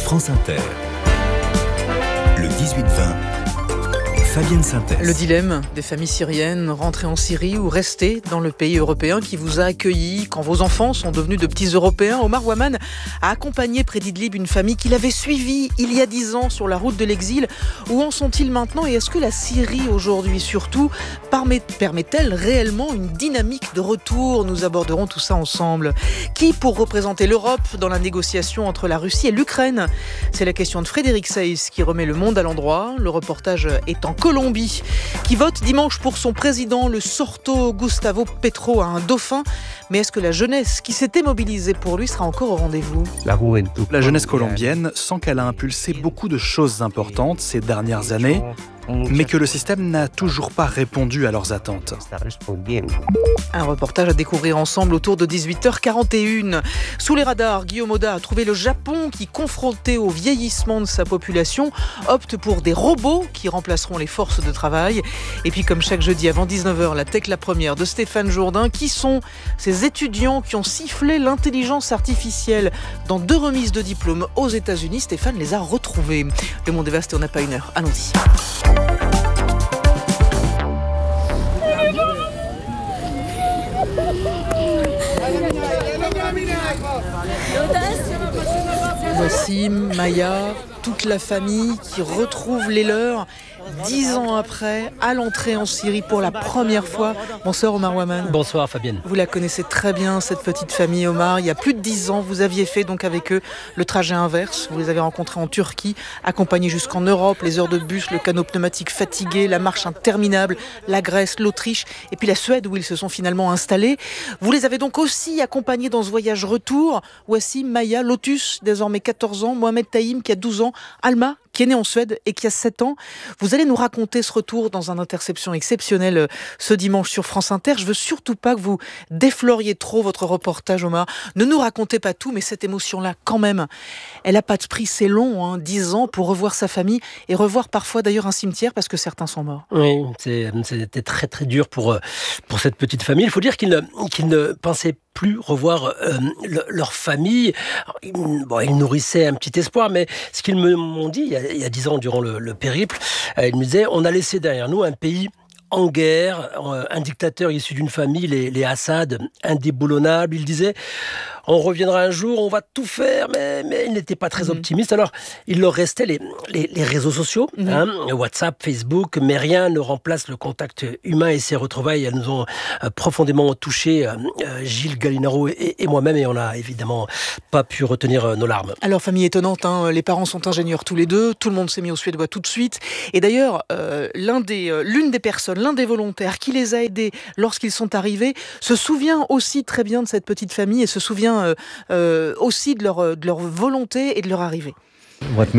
France Inter. Le 18-20, Fabienne Synthèse. Le dilemme des familles syriennes, rentrer en Syrie ou rester dans le pays européen qui vous a accueilli quand vos enfants sont devenus de petits Européens. Omar Ouaman a accompagné près d'Idlib une famille qu'il avait suivie il y a 10 ans sur la route de l'exil. Où en sont-ils maintenant et est-ce que la Syrie aujourd'hui surtout permet-elle réellement une dynamique de retour? Nous aborderons tout ça ensemble. Qui pour représenter l'Europe dans la négociation entre la Russie et l'Ukraine? C'est la question de Frédéric Seyss qui remet le monde à l'endroit. Le reportage est en Colombie, qui vote dimanche pour son président, le Sorto Gustavo Petro, à un dauphin. Mais est-ce que la jeunesse qui s'était mobilisée pour lui sera encore au rendez-vous? La jeunesse colombienne sent qu'elle a impulsé beaucoup de choses importantes ces dernières années, mais que le système n'a toujours pas répondu à leurs attentes. Un reportage à découvrir ensemble autour de 18h41. Sous les radars, Guillaume Oda a trouvé le Japon qui, confronté au vieillissement de sa population, opte pour des robots qui remplaceront les forces de travail. Et puis comme chaque jeudi avant 19h, la Tech la première de Stéphane Jourdain. Qui sont ces étudiants qui ont sifflé l'intelligence artificielle dans 2 remises de diplôme aux États-Unis? Stéphane les a retrouvés. Le monde est vaste et on n'a pas une heure. Allons-y. Voici Maya, toute la famille qui retrouve les leurs 10 ans après, à l'entrée en Syrie pour la première fois. Bonsoir Omar Ouaman. Bonsoir Fabienne. Vous la connaissez très bien, cette petite famille Omar. Il y a plus de 10 ans, vous aviez fait donc avec eux le trajet inverse. Vous les avez rencontrés en Turquie, accompagnés jusqu'en Europe, les heures de bus, le canot pneumatique fatigué, la marche interminable, la Grèce, l'Autriche et puis la Suède où ils se sont finalement installés. Vous les avez donc aussi accompagnés dans ce voyage retour. Voici Maya, Lotus, désormais 14 ans, Mohamed Taïm qui a 12 ans, Alma qui est né en Suède et qui a 7 ans. Vous allez nous raconter ce retour dans un interception exceptionnel ce dimanche sur France Inter. Je veux surtout pas que vous défloriez trop votre reportage, Omar. Ne nous racontez pas tout, mais cette émotion-là, quand même, elle a pas de prix. C'est long, 10 ans pour revoir sa famille et revoir parfois d'ailleurs un cimetière parce que certains sont morts. Oui, c'était très très dur pour cette petite famille. Il faut dire qu'ils ne pensaient plus revoir leur famille. Ils nourrissaient un petit espoir, mais ce qu'ils m'ont dit il y a 10 ans durant le périple, ils me disaient on a laissé derrière nous un pays en guerre, un dictateur issu d'une famille, les Assad, indéboulonnables. Ils disaient on reviendra un jour, on va tout faire, mais ils n'étaient pas très optimistes. Alors, il leur restait les réseaux sociaux, WhatsApp, Facebook, mais rien ne remplace le contact humain et ces retrouvailles. Elles nous ont profondément touchés, Gilles Gallinaro et moi-même, et on n'a évidemment pas pu retenir nos larmes. Alors, famille étonnante, les parents sont ingénieurs tous les deux, tout le monde s'est mis au suédois tout de suite. Et d'ailleurs, l'une des personnes, l'un des volontaires qui les a aidés lorsqu'ils sont arrivés, se souvient aussi très bien de cette petite famille et se souvient aussi de leur volonté et de leur arrivée.